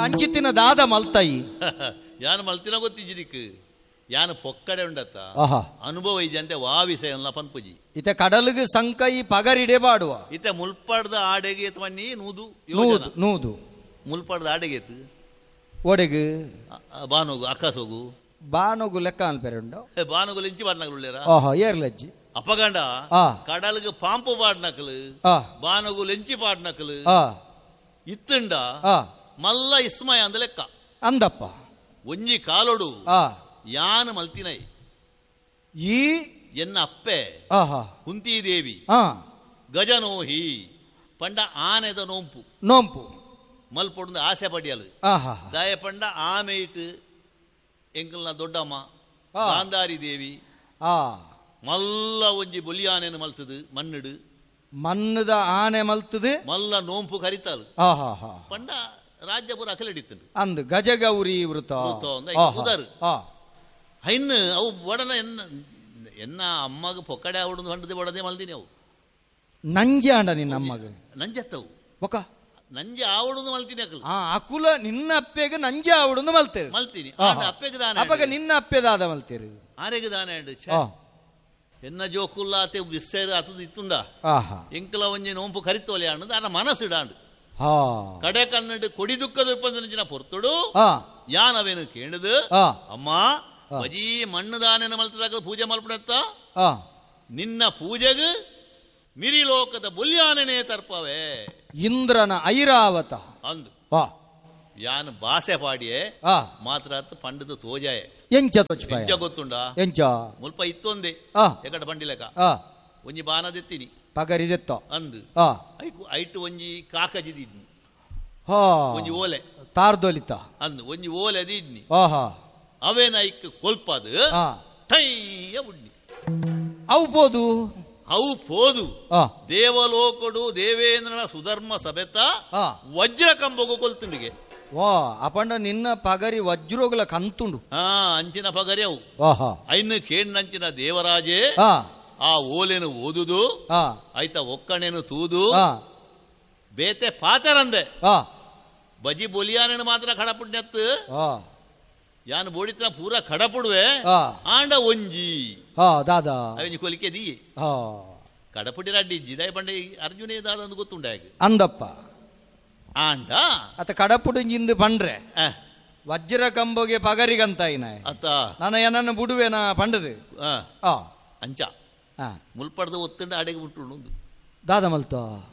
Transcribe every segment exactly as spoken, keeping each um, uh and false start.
ಅಂಚಿತ್ತಿನ ದಾದ ಮಲ್ತಾಯಿ ಯಾನು ಮಲ್ತಿನ ಗೊತ್ತಿಜ್ಜಿದಿಕ್ ಯಾನು ಪೊಕ್ಕಡೆ ಉಂಡತ್ತ ಅನುಭವ ಇಜ್ಜಂತೆ ವಾ ವಿಷಯ ಪನ್ಪುಜಿ ಇತ ಕಡಲಿಗೆ ಸಂಕೈ ಪಗರಿಡೆ ಬಾಡುವ ಇತ ಮುಲ್ಪಡ್ದ ಆಡೆಗೆ ಬನ್ನಿ ನೂದು ನೂದು ಮುಲ್ಪಡ್ದ ಆಡೆಗೆತ್ ಒಡೆಗು ಬಾನೋಗು ಅಕ್ಕಸೋಗು ಬಾನೋಗು ಲೆಕ್ಕ ಅನ್ಪೇರುಂಡು ಬಾನೋಗು ಲಿಂಚಿ ಬಾಡ್ನಕುಳ್ಳೇರ ಓಹೋ ಏರ್ಲಜ್ಜಿ ಅಪಗಂಡ ಕಡಲ್ಗೆ ಪಾಂಪು ಪಾಡ್ನಕಲು ಬಾನೋಗು ಲೆಂಚಿ ಪಾಡ್ನಕಲು ಇತ್ತುಂಡ ಮಲ್ಲ ಇಸ್ಮಯ ಅಂದ ಲೆಕ್ಕ ಅಂದಪ್ಪ ಒಂಜಿ ಕಾಲೊಡು ಯಾನು ಮಲ್ತಿನೈ ಈ ಎನ್ನ ಅಪ್ಪೆ ಕುಂತಿದೇವಿ ಗಜನೋಹಿ ಪಂಡ ಆನೆದ ನೋಂಪು ನೋಂಪು ಮಲ್ಪೊಂದು ಆಸೆ ಪಡಿಯಲು ದಾಯ ಪಂಡ ಆಮೆ ಇಟ್ಟು ಎಂಕಲ್ನ ದೊಡ್ಡಮ್ಮ ಗಾಂಧಾರಿ ದೇವಿ ಮಲ್ಲ ಒಂಜಿ ಬೊಲಿಯಾನೆನು ಮಲ್ತದು ಮಣ್ಣುಡು ಮಣ್ಣದ ಆನೆ ಮಲ್ತದು ಮಲ್ಲ ನೋಂಪು ಕರಿತಾಲು ಪಂಡ ರಾಜ್ಯಪುರ ಅಖಲಡಿತ್ತು ಅಂದ್ ಗಜಗೌರಿ ವೃತ ಉದರ್ ಇನ್ನು ಅವು ಒಡನ ಎನ್ನ ಎನ್ನ ಅಮ್ಮಗ ಪೊಕ್ಕಡೆ ಅವಡು ಹೊಂಡದೆ ಒಡದೆ ಮಲ್ದಿನಿ ಅವು ನಂಜೆ ಅಂಡ ನಿನ್ನ ಅಮ್ಮಗ ನಂಜತ್ತವು ಒಕ ನಂಜೆ ಆವಡುದು ಮಲ್ತೀನಿ ಅಕಲ್ ಅಕುಲ ನಿನ್ನ ಅಪ್ಪೆಗೆ ನಂಜೆ ಆವಡುದು ಮಲ್ತೇವೆ ಮಲ್ತೀನಿ ಅಪ್ಪೆಗೆ ದಾನ ಅಪ್ಪಗ ನಿನ್ನ ಅಪ್ಪೆದಾದ ಮಲ್ತೇರಿ ಆರೆಗೆ ದಾನ ಎನ್ನ ಜೋಕುಲ್ಲಾತೆ ಬಿಸ್ಸೇರು ಅತದು ಇತ್ತುಂಡ ಎಂಕಲ ಒಂಜಿ ನೋಂಪು ಕರಿತೋಲೆ ಅನ್ನದು ಅನ್ನ ಮನಸ್ಸಿಡಾಂಡು ಕಡೆ ಕನ್ನಡ ಕೊಡಿ ದುಃಖದ ಉಪಂದಿನ ಪೊರ್ತುಡು ಯಾನವೇನು ಕೇಳದು ಅಮ್ಮ ಬಜಿ ಮಣ್ಣು ದಾನೆನ ಮಲ್ತದಾಗ ಪೂಜೆ ಮಲ್ಪಡತ್ತ ನಿನ್ನ ಪೂಜೆಗೆ ಮಿರಿಲೋಕದ ಬುಲ್ಯಾನನೇ ತರ್ಪವೇ ಇಂದ್ರನ ಐರಾವತ ಅಂದು ಯಾನ್ ಭಾಷೆ ಪಾಡಿಯೇ ಮಾತ್ರ ಪಂಡದ ತೋಜಾಯ ಎಂಚ ಎಂಚ ಗೊತ್ತುಂಡ ಎಂಚ ಮುಲ್ಪ ಇತ್ತೊಂದೆ ಎಕಡ ಬಂಡಿಲೆಕ ಒಂಜಿ ಬಾನದೆತ್ತೀನಿ ಪಗರಿದೆತ್ತ ಅಂದು ಐಟು ಒಂಜಿ ಕಾಕಜಿದಿದ್ನಿ ಒಂಜಿ ಓಲೆ ತಾರ್ದೊಲಿತ ಅಂದು ಒಂಜಿ ಓಲೆ ಅದಿದ್ನಿ ಅವೇನ ಐಕ್ ಕೊಲ್ಪದು ಟೈಯ ಉಡ್ನಿ ಅವು ಪೋದು ಅವು ಪೋದು ದೇವಲೋಕಡು ದೇವೇಂದ್ರನ ಸುಧರ್ಮ ಸಭೆತ ವಜ್ರ ಕಂಬಗು ಕೊಲ್ತುಂಡಿಗೆ ವಾ ಅಪಂಡ ನಿನ್ನ ಪಗರಿ ವಜ್ರೋಗಲ ಕಂತುಂಡು ಹಾ ಅಂಚಿನ ಪಗರಿ ಅವು ಐನ್ನು ಕೇಣ್ಣಂಚಿನ ದೇವರಾಜೇ ಆ ಓಲೆನು ಓದುದು ಆಯ್ತ ಒಕ್ಕಣೆನು ತೂದು ಬೇತೆ ಪಾತರಂದೆ ಬಜಿ ಬೊಲಿಯಾನ ಮಾತ್ರ ಕಡಪುಡ್ನೆತ್ತು ಯಾನು ಬೋಡಿತ್ರ ಪೂರ ಕಡಪುಡುವೆ ಆಂಡ ಒಂಜಿ ದಾದಾ ಅವನಿ ಕೊಲಿಕೆ ದಿ ಕಡಪುಡಿ ರಡ್ಡಿ ಜಿದಾಯ ಪಂಡೆ ಅರ್ಜುನೇ ದಾದ ಅಂದು ಗೊತ್ತುಂಡ ಅಂದಪ್ಪ ಆಂಡ ಅತ ಕಡಪುಡು ಪಂಡ್ರೆ ವಜ್ರ ಕಂಬೋಗೆ ಪಗರಿಗಂತ ಅತ್ತ ನಾನು ಏನನ್ನು ಬಿಡುವೆನ ಪಂಡದು ಅಂಚ ಮುಲ್ಪಡ್ದ ಒತ್ತಂಡ ಅಡೆಗೆ ಬಿಟ್ಟು ದಾದ ಮಲ್ತ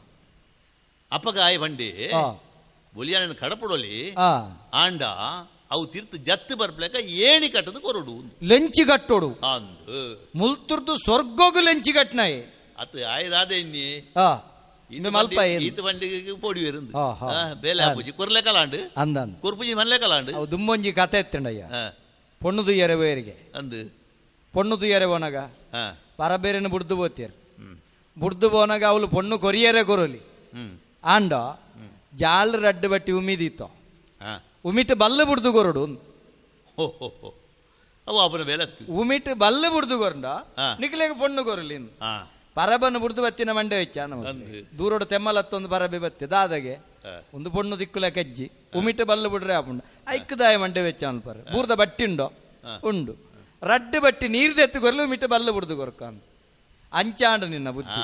ಅಪಗಾಯ ಬಂಡಿ ಬೊಲಿಯಾನ ಕಡಪುಡೋಲಿ ಆಂಡ ಅವು ತೀರ್ಥ ಜತ್ತು ಬರ್ಬೇಕ ಏಣಿ ಕಟ್ಟದು ಕೊರಡು ಲೆಂಚಿ ಕಟ್ಟೋಡು ಅಂದು ಮುಲ್ತುರ್ದು ಸ್ವರ್ಗೋಗು ಲೆಂಚಿ ಕಟ್ನಾಯಿ ಅತ್ ಆಯ್ದಾದೆ ಇನ್ನಿ ಮಲ್ಪ ಈತ ಬಂಡಿಗೆ ಪೋಡಿವೇರು ಬೇಲೆ ಹಾಪುಜಿ ಕೊರ್ಲೆ ಕಲಾಂಡು ಅಂದ ಕೊರ್ಪುಜಿ ಮಲ್ಲೆ ಕಲಾಂಡು ದುಮ್ಮೊಂಜಿ ಕತೆ ಎತ್ತಂಡಯ್ಯ ಪೊಣ್ಣುದು ಎರೆವೇರಿಗೆ ಅಂದು ಪೊಣ್ಣುದು ಎರೆ ಒನಗ ಪರಬೇರೆನ ಬುಡ್ದು ಬೋತಿಯರ್ ಬುಡ್ದು ಬೋನಾಗ ಅವಳು ಪೊಣ್ಣು ಕೊರಿಯರೆ ಕೊರಲಿ ಆಂಡ ಜಾಲ್ ರಡ್ಡು ಬಟ್ಟಿ ಉಮಿದಿತ್ತು ಉಮಿಟ್ ಬಲ್ಲು ಬುಡ್ದು ಕೊರಡು ಉಮಿಟ್ ಬಲ್ಲು ಬುಡ್ದು ಕೊರಂಡ ನಿಕ್ಲೆಗ ಪೊಣ್ಣು ಕೊರಲಿ ಪರಬನ್ನು ಬುಡ್ದು ಬತ್ತಿನ ಮಂಡೆ ವೆಚ್ಚ ದೂರೋಡು ತೆಮ್ಮಲತ್ತೊಂದು ಪರಬೆ ಬತ್ತೆ ದಾದಗೆ ಒಂದು ಪೊಣ್ಣು ದಿಕ್ಕುಲ ಕಜ್ಜಿ ಉಮಿಟ್ ಬಲ್ಲು ಬಿಡ್ರೆ ಆಪುಂಡ ಐಕ್ಕದಾಯ ಮಂಡೆ ವೆಚ್ಚ ಅನ್ಪರ ಬೂರ್ದ ಬಟ್ಟಿ ಉಂಡೋ ಉಂಡು ರಡ್ಡು ಬಟ್ಟಿ ನೀರ್ದೆತ್ತು ಕೊರಲು ಮಿಟ್ಟು ಬಲ್ಲು ಬಿಡ್ದು ಕೊರಕ ಅಂಚಾಂಡು ನಿನ್ನ ಬುದ್ಧಿ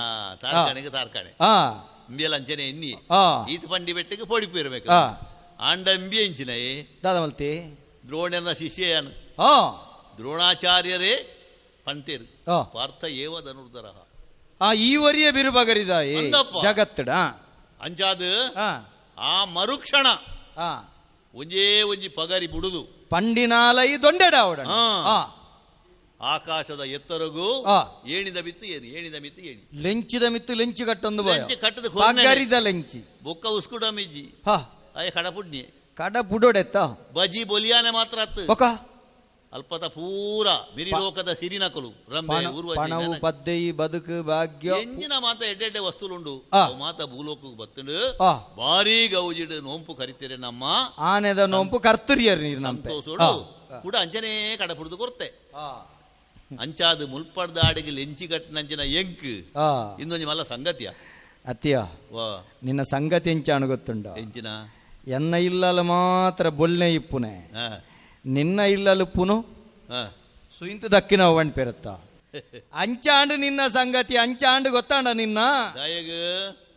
ಅಂಚನೆ ಎನ್ನಿ ಈತ ಪಂಡಿ ಬೆಟ್ಟಿಗೆ ಪೊಡಿಪು ಇರಬೇಕು ಆಂಡ ಎಂಬಿ ಎಂಚಿನ ದಾದ ಮಲ್ತಿ ದ್ರೋಣನ ಶಿಷ್ಯನು ದ್ರೋಣಾಚಾರ್ಯರೇ ಪಂತೇರು ಪಾರ್ಥ ಏವ ಧನುರ್ಧರ ಈವರಿಯ ಬಿರುಬಗರಿದ ಜಗತ್ತಡ ಅಂಚಾದು ಆ ಮರುಕ್ಷಣ ಒಂಜೇ ಒಂಜಿ ಪಗರಿ ಬುಡುದು ಪಂಡಿನಾಲೈ ದೊಂಡೆಡ ಅವಡ ಆಕಾಶದ ಎತ್ತರಗೂ ಏಣಿದ ಮಿತ್ತು ಏನು ಏಣಿದ ಮಿತ್ತು ಏಣಿ ಲೆಂಚಿದ ಮಿತ್ತು ಲೆಂಚಿ ಕಟ್ಟೊಂದು ಕಟ್ಟದ ಲೆಂಚಿ ಬೊಕ್ಕ ಉಸ್ಕುಡ ಮಿಜ್ಜಿ ಅಯ್ಯ ಕಡಪುಡ್ನಿ ಕಡಪುಡೋಡೆತ್ತ ಬಜಿ ಬೊಲಿಯಾನೆ ಮಾತ್ರ ಅತ್ತು ಅಲ್ಪದ ಪೂರ ಬಿರಿಲೋಕದ ಸಿರಿನಕಲು ರಂಬೆ ಪಣವು ಪದ್ದೈ ಬದುಕು ಭಾಗ್ಯ ಎಂಜಿನ ಮಾತ ಎಡ್ಡೆಡ್ಡೆ ವಸ್ತುಲುಂಡು ಮಾತ ಭೂಲೋಕಕ್ಕೆ ಬತ್ತುಂಡು ಬಾರಿ ಗೌಜಿಡು ನೋಂಪು ಕರಿತೀರಿ ನಮ್ಮ ಆನೆದ ನೋಂಪು ಕರ್ತರಿಯರ್ ನೀರು ಸಂತೋಷೋಡು ಕೂಡ ಅಂಚನೆ ಕಡಪುಡ್ದು ಕೊರ್ತೆ ಅಂಚಾದು ಮುಲ್ಪಡ್ದ ಆಡಿಗೆ ಲೆಂಚಿ ಕಟ್ಟಿನಂಚಿನ ಎಂಕ್ ಇನ್ನೊಂದು ಮಲ್ಲ ಸಂಗತಿಯ ಅತ್ತಿಯ ನಿನ್ನ ಸಂಗತಿ ಎಂಚಾನು ಗೊತ್ತುಂಡ ಎಂಚಿನ ಎನ್ನ ಇಲ್ಲಲು ಮಾತ್ರ ಬೊಲ್ನೆ ಇಪ್ಪುನೆ ಹಾ ನಿನ್ನ ಇಲ್ಲಲು ಪುನು ಹಾ ಸುಯಿಂತು ದಕ್ಕಿನ ಅವಣ್ ಪೆರತ್ತ ಅಂಚಾಂಡು ನಿನ್ನ ಸಂಗತಿ ಅಂಚಾಂಡು ಗೊತ್ತಾಂಡ ನಿನ್ನ ದಾಯಗ